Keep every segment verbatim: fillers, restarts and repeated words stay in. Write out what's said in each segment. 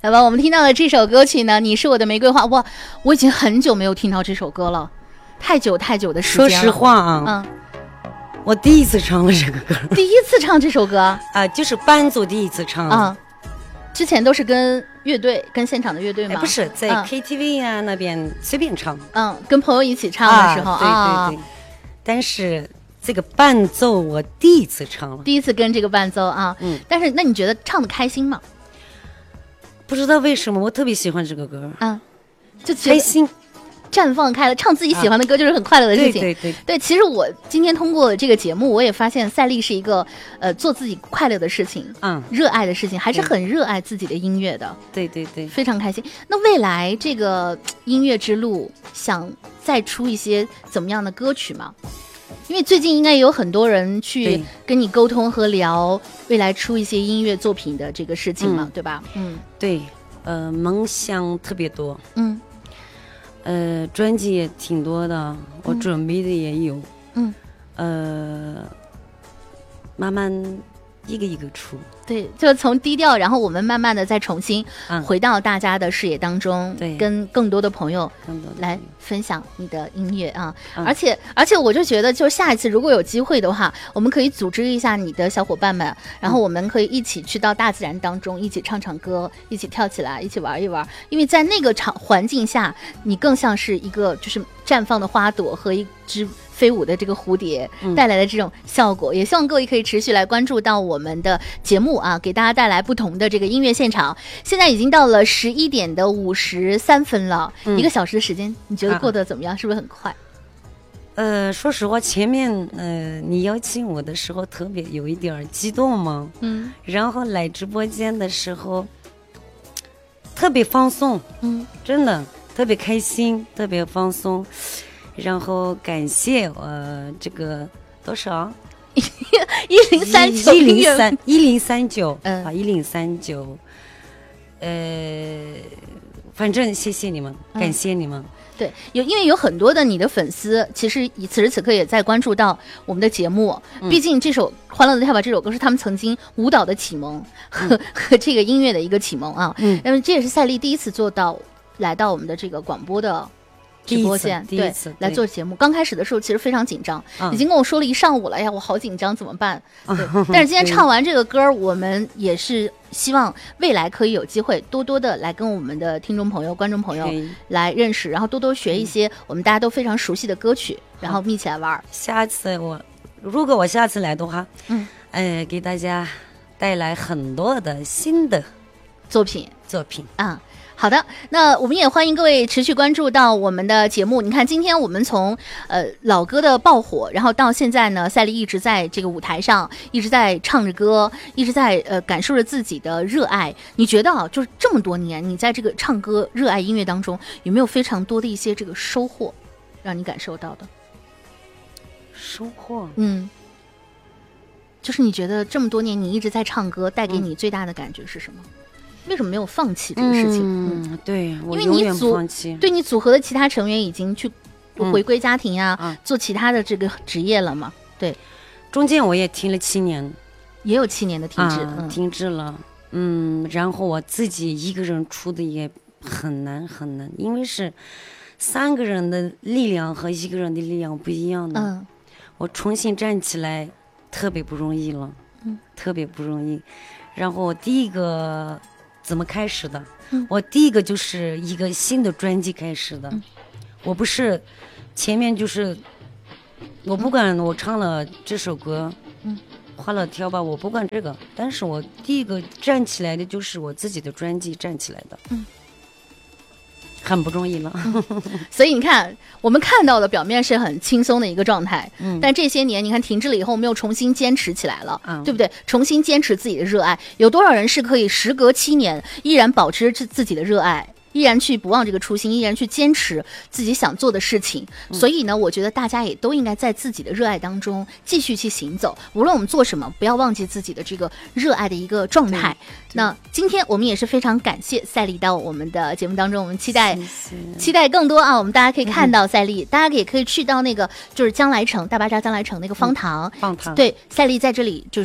好吧，我们听到的这首歌曲呢，你是我的玫瑰花。哇，我已经很久没有听到这首歌了，太久太久的时间了。 说实话啊，嗯，我第一次唱了这个歌。 第一次唱这首歌啊，就是伴奏第一次唱啊。 之前都是跟乐队、跟现场的乐队吗？ 不是，在 K T V 啊、嗯、那边随便唱。 嗯，跟朋友一起唱的时候啊，对对对。啊、但是这个伴奏我第一次唱了， 第一次跟这个伴奏啊。嗯。但是那你觉得唱得开心吗？ 不知道为什么，我特别喜欢这个歌。 嗯，就开心。 绽放开了，唱自己喜欢的歌就是很快乐的事情。 啊、对对 对, 对，其实我今天通过这个节目，我也发现赛丽是一个呃做自己快乐的事情，嗯，热爱的事情，还是很热爱自己的音乐的。 对对对， 非常开心。那未来这个音乐之路，想再出一些怎么样的歌曲吗？因为最近应该有很多人去跟你沟通和聊未来出一些音乐作品的这个事情嘛，嗯、对吧？嗯， 对，呃，梦想特别多， 嗯。 呃，专辑也挺多的，我准备的也有， 嗯， 呃，慢慢一个一个出。 对，就从低调，然后我们慢慢的再重新回到大家的视野当中， 对、嗯， 跟更多的朋友来分享你的音乐啊。嗯、而且，而且我就觉得，就下一次如果有机会的话，我们可以组织一下你的小伙伴们，然后我们可以一起去到大自然当中，一起唱唱歌，一起跳起来，一起玩一玩。因为在那个场环境下，你更像是一个就是绽放的花朵和一只飞舞的这个蝴蝶带来的这种效果、嗯、也希望各位可以持续来关注到我们的节目啊，给大家带来不同的这个音乐现场。现在已经到了十一点的五十三分了、嗯、一个小时的时间，你觉得过得怎么样、啊、是不是很快？ 呃，说实话，前面呃你邀请我的时候特别有一点激动嘛， 嗯， 然后来直播间的时候特别放松， 嗯， 真的特别开心，特别放松。然后感谢我、呃、这个多少一零三九一零三一零三九嗯啊一零三九，呃，反正谢谢你们，感谢你们。 嗯、对，有因为有很多的你的粉丝，其实此时此刻也在关注到我们的节目。嗯、毕竟这首《欢乐的跳吧》这首歌是他们曾经舞蹈的启蒙和、嗯、和这个音乐的一个启蒙啊。 嗯， 那么这也是赛丽第一次做到来到我们的这个广播的直播间，对，来做节目。刚开始的时候其实非常紧张、嗯、已经跟我说了一上午了，哎呀我好紧张怎么办，对、嗯、但是今天唱完这个歌我们也是希望未来可以有机会多多的来跟我们的听众朋友观众朋友来认识，然后多多学一些我们大家都非常熟悉的歌曲、嗯、然后一起来玩。 下次我如果我下次来的话， 嗯， 呃，给大家带来很多的新的作品作品啊。好的，那我们也欢迎各位持续关注到我们的节目。你看今天我们从呃老歌的爆火，然后到现在呢，赛丽一直在这个舞台上一直在唱着歌，一直在呃感受着自己的热爱。你觉得啊，就是这么多年你在这个唱歌热爱音乐当中，有没有非常多的一些这个收获让你感受到的收获？ 嗯，就是你觉得这么多年你一直在唱歌带给你最大的感觉是什么？嗯，为什么没有放弃这个事情？ 嗯，嗯对， 我永远不放弃。对，你组合的其他成员已经去回归家庭呀、啊嗯，做其他的这个职业了嘛？对， 中间我也停了七年， 也有七年的停滞， 啊嗯、停滞了。嗯，然后我自己一个人出的也很难很难，因为是三个人的力量和一个人的力量不一样的。 嗯， 我重新站起来特别不容易了， 嗯， 特别不容易。然后我第一个。怎么开始的、 嗯、 我第一个就是一个新的专辑开始的、 嗯、 我不是前面就是我不管我唱了这首歌嗯， 欢乐跳吧我不管这个，但是我第一个站起来的就是我自己的专辑站起来的， 嗯， 很不容易了、 嗯、所以你看我们看到的表面是很轻松的一个状态、 嗯、 但这些年你看停滞了以后我们又重新坚持起来了、 嗯、 对不对？重新坚持自己的热爱，有多少人是可以时隔七年依然保持自己的热爱，依然去不忘这个初心，依然去坚持自己想做的事情、嗯、所以呢我觉得大家也都应该在自己的热爱当中继续去行走，无论我们做什么不要忘记自己的这个热爱的一个状态。那今天我们也是非常感谢赛丽到我们的节目当中，我们期待谢谢期待更多啊，我们大家可以看到赛丽、嗯、大家也可以去到那个就是将来城大巴扎将来城那个方塘、 嗯、方塘， 对，赛丽在这里就是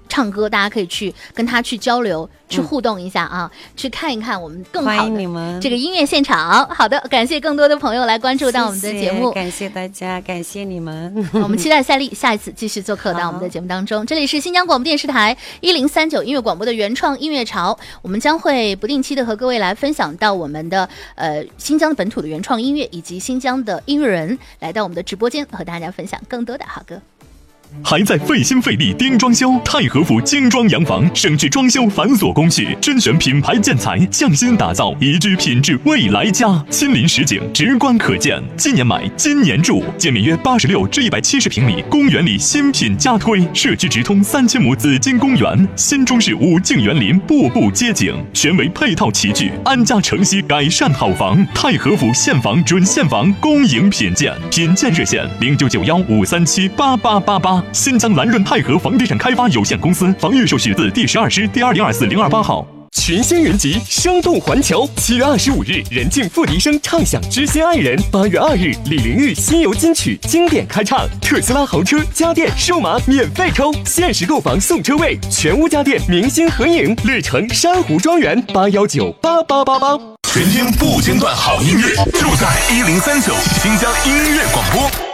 唱歌，大家可以去跟他去交流，去互动一下啊，嗯、去看一看我们更好的这个音乐现场。好的，感谢更多的朋友来关注到我们的节目， 谢谢感谢大家，感谢你们。 我们期待赛丽下一次继续做客到我们的节目当中。这里是新疆广播电视台一零三九音乐广播的原创音乐潮，我们将会不定期的和各位来分享到我们的呃新疆本土的原创音乐以及新疆的音乐人来到我们的直播间，和大家分享更多的好歌。 还在费心费力盯装修？太和府精装洋房，省去装修繁琐工序，甄选品牌建材，匠心打造宜居品质未来家。亲临实景，直观可见。今年买，今年住，建面约八十六至一百七十平米，公园里新品加推，社区直通三千亩紫金公园，新中式五径园林，步步接景，全为配套齐聚，安家承息改善好房。太和府现房准现房，公营品鉴，品鉴热线零九九幺五三七八八八八。新疆蓝润泰和房地产开发有限公司房预授许字第十二师第二零二四零二八号。 群仙云集，生动环球。七月二十五日，任静、付笛声唱响《知心爱人》。八月二日，李玲玉新游金曲经典开唱，特斯拉豪车家电数码免费抽，限时购房送车位，全屋家电明星合影，乐城珊瑚庄园八幺九八八八八。 全天不间断好音乐，就在一零三九新疆音乐广播。